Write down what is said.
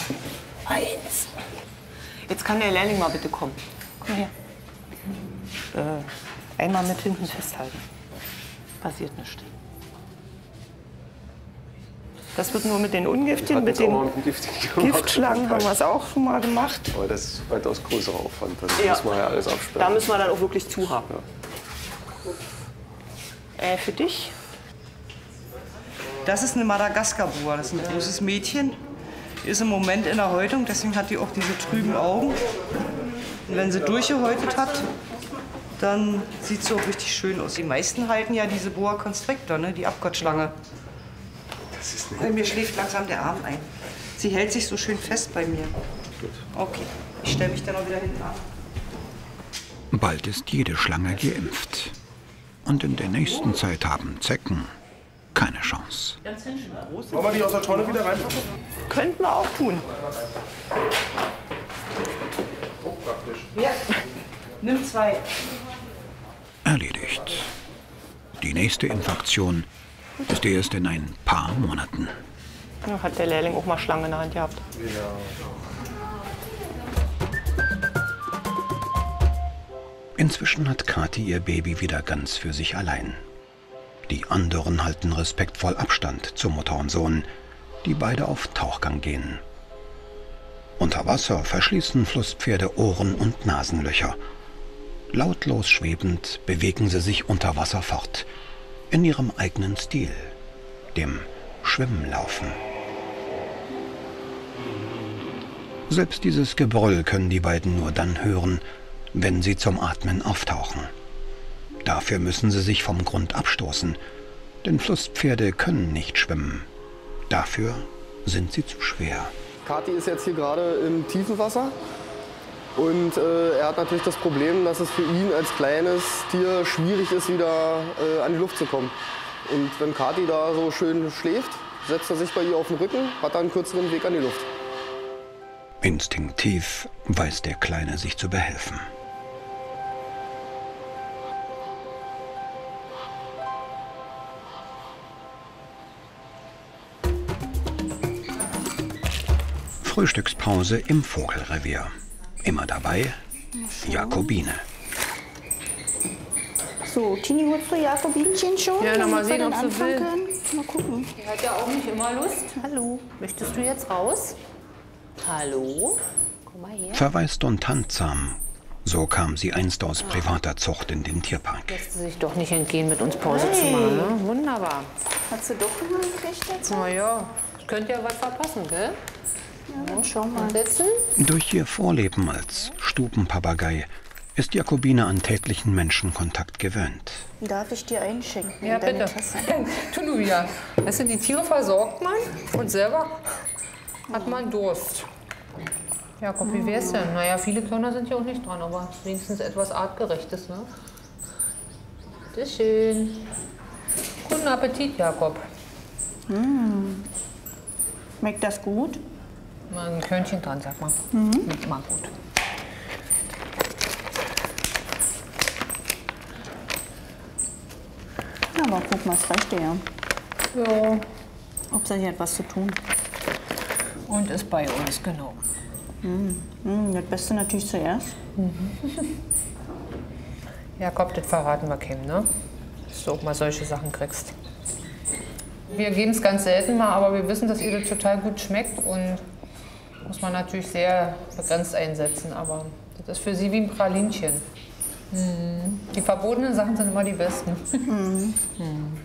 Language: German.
1. Jetzt kann der Lehrling mal bitte kommen. Komm her. Einmal mit hinten festhalten. Passiert nichts. Das wird nur mit den ungiftigen, mit den Giftschlangen haben wir es auch schon mal gemacht. Aber das ist weitaus größerer Aufwand. Das muss man ja alles absperren. Da müssen wir dann auch wirklich zuhaben. Ja. Für dich? Das ist eine Madagaskar-Boa. Das ist ein großes Mädchen. Ist im Moment in der Häutung, deswegen hat die auch diese trüben Augen. Und wenn sie durchgehäutet hat, dann sieht sie auch richtig schön aus. Die meisten halten ja diese Boa Constrictor, ne, die Abgottschlange. Bei mir schläft langsam der Arm ein. Sie hält sich so schön fest bei mir. Okay, ich stelle mich dann auch wieder hinten ab. Bald ist jede Schlange geimpft. Und in der nächsten Zeit haben Zecken keine Chance. Wollen wir die aus der Tonne wieder reinpacken? Könnten wir auch tun. Oh, praktisch. Ja, nimm 2. Erledigt. Die nächste Infektion ist erst in ein paar Monaten. Ja, hat der Lehrling auch mal Schlangen in der Hand gehabt. Inzwischen hat Kathi ihr Baby wieder ganz für sich allein. Die anderen halten respektvoll Abstand zu Mutter und Sohn, die beide auf Tauchgang gehen. Unter Wasser verschließen Flusspferde Ohren- und Nasenlöcher. Lautlos schwebend bewegen sie sich unter Wasser fort, in ihrem eigenen Stil, dem Schwimmlaufen. Selbst dieses Gebrüll können die beiden nur dann hören, wenn sie zum Atmen auftauchen. Dafür müssen sie sich vom Grund abstoßen, denn Flusspferde können nicht schwimmen. Dafür sind sie zu schwer. Kathi ist jetzt hier gerade im tiefen Wasser. Und er hat natürlich das Problem, dass es für ihn als kleines Tier schwierig ist, wieder an die Luft zu kommen. Und wenn Kathi da so schön schläft, setzt er sich bei ihr auf den Rücken, hat dann einen kürzeren Weg an die Luft. Instinktiv weiß der Kleine sich zu behelfen. Frühstückspause im Vogelrevier. Immer dabei Jakobine. So, Tini, holst du Jakobinchen schon? Ja, mal sehen, ob sie will. Mal gucken. Die hat ja auch nicht immer Lust. Hallo, möchtest du jetzt raus? Hallo? Komm mal her. Verwaist und handsam. So kam sie einst aus privater Zucht in den Tierpark. Lässt sie sich doch nicht entgehen, mit uns Pause zu machen. Ne? Wunderbar. Hat sie doch immer gekriegt jetzt? Na ja, ich könnte ja was verpassen, gell? Ja, dann schau mal. Setzen. Durch ihr Vorleben als Stubenpapagei ist Jakobine an täglichen Menschenkontakt gewöhnt. Darf ich dir einschenken? Ja, in deine bitte. Tasse? Tu du wieder. Weißt du, die Tiere versorgt man und selber hat man Durst. Jakob, wie wär's denn? Naja, viele Körner sind ja auch nicht dran, aber wenigstens etwas Artgerechtes, ne? Bitte schön. Guten Appetit, Jakob. Schmeckt das gut? Mal ein Körnchen dran, sag mal. Schmeckt mal gut. Ja, aber guck mal, es reicht dir ja. Ja. Hauptsache, sie hat was zu tun. Und ist bei uns, genau. Das Beste natürlich zuerst. Jakob, das verraten wir keinem, ne? Dass du auch mal solche Sachen kriegst. Wir geben es ganz selten mal, aber wir wissen, dass ihr das total gut schmeckt und muss man natürlich sehr begrenzt einsetzen. Aber das ist für sie wie ein Pralinchen. Die verbotenen Sachen sind immer die besten.